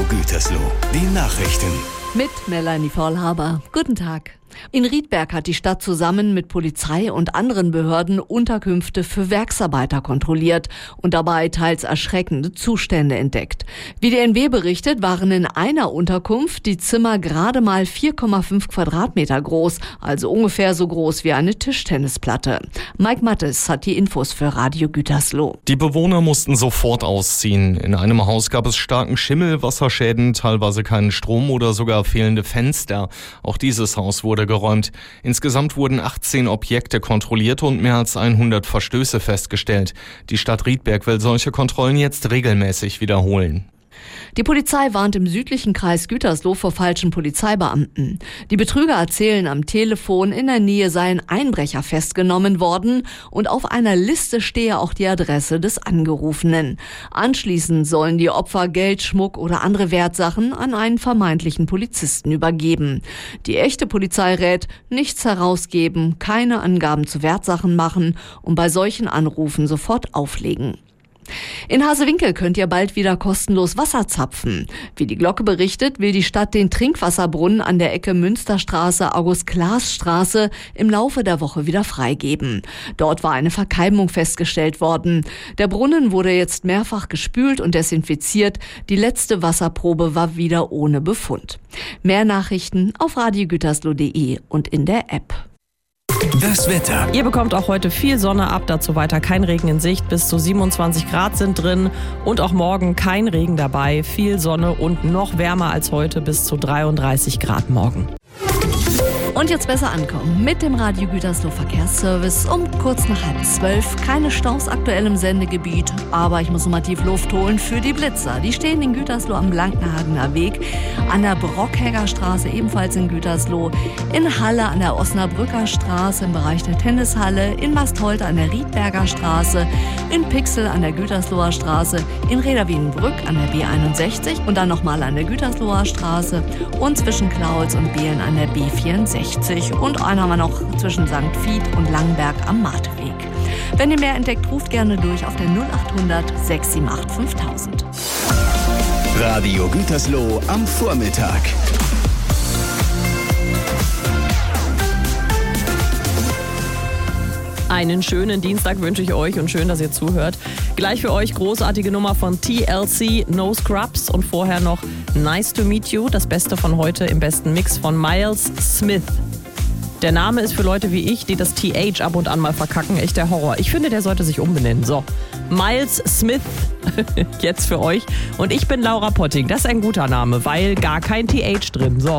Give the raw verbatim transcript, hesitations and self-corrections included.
Gütersloh, die Nachrichten. Mit Melanie Faulhaber. Guten Tag. In Riedberg hat die Stadt zusammen mit Polizei und anderen Behörden Unterkünfte für Werksarbeiter kontrolliert und dabei teils erschreckende Zustände entdeckt. Wie die N W berichtet, waren in einer Unterkunft die Zimmer gerade mal vier Komma fünf Quadratmeter groß, also ungefähr so groß wie eine Tischtennisplatte. Mike Mattes hat die Infos für Radio Gütersloh. Die Bewohner mussten sofort ausziehen. In einem Haus gab es starken Schimmel, Wasserschäden, teilweise keinen Strom oder sogar fehlende Fenster. Auch dieses Haus wurde geräumt. Insgesamt wurden achtzehn Objekte kontrolliert und mehr als hundert Verstöße festgestellt. Die Stadt Riedberg will solche Kontrollen jetzt regelmäßig wiederholen. Die Polizei warnt im südlichen Kreis Gütersloh vor falschen Polizeibeamten. Die Betrüger erzählen am Telefon, in der Nähe seien Einbrecher festgenommen worden und auf einer Liste stehe auch die Adresse des Angerufenen. Anschließend sollen die Opfer Geld, Schmuck oder andere Wertsachen an einen vermeintlichen Polizisten übergeben. Die echte Polizei rät, nichts herausgeben, keine Angaben zu Wertsachen machen und bei solchen Anrufen sofort auflegen. In Hasewinkel könnt ihr bald wieder kostenlos Wasser zapfen. Wie die Glocke berichtet, will die Stadt den Trinkwasserbrunnen an der Ecke Münsterstraße-August-Klaas-Straße im Laufe der Woche wieder freigeben. Dort war eine Verkeimung festgestellt worden. Der Brunnen wurde jetzt mehrfach gespült und desinfiziert. Die letzte Wasserprobe war wieder ohne Befund. Mehr Nachrichten auf radio gütersloh punkt de und in der App. Das Wetter. Ihr bekommt auch heute viel Sonne ab, dazu weiter kein Regen in Sicht, bis zu siebenundzwanzig Grad sind drin und auch morgen kein Regen dabei, viel Sonne und noch wärmer als heute, bis zu dreiunddreißig Grad morgen. Und jetzt besser ankommen mit dem Radio Gütersloh Verkehrsservice um kurz nach halb zwölf. Keine Staus aktuell im Sendegebiet, aber ich muss nochmal tief Luft holen für die Blitzer. Die stehen in Gütersloh am Blankenhagener Weg, an der Brockhegger Straße ebenfalls in Gütersloh, in Halle an der Osnabrücker Straße im Bereich der Tennishalle, in Mastholt an der Riedberger Straße, in Pixel an der Gütersloher Straße, in Reda-Wiedenbrück an der B einundsechzig und dann nochmal an der Gütersloher Straße und zwischen Klautz und Behlen an der B vierundsechzig. Und einen haben wir noch zwischen Sankt Vith und Langenberg am Marteweg. Wenn ihr mehr entdeckt, ruft gerne durch auf der null acht hundert sechs sieben acht fünftausend. Radio Gütersloh am Vormittag. Einen schönen Dienstag wünsche ich euch und schön, dass ihr zuhört. Gleich für euch großartige Nummer von T L C, No Scrubs und vorher noch Nice to Meet You, das Beste von heute im besten Mix von Miles Smith. Der Name ist für Leute wie ich, die das T H ab und an mal verkacken, echt der Horror. Ich finde, der sollte sich umbenennen. So, Miles Smith jetzt für euch und ich bin Laura Potting. Das ist ein guter Name, weil gar kein T H drin. So.